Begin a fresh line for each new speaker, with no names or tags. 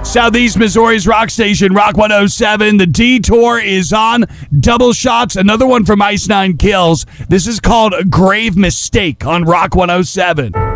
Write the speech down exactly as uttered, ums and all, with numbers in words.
Southeast Missouri's rock station, Rock one oh seven. The Detour is on. Double shots, another one from Ice Nine Kills. This is called Grave Mistake on Rock one oh seven.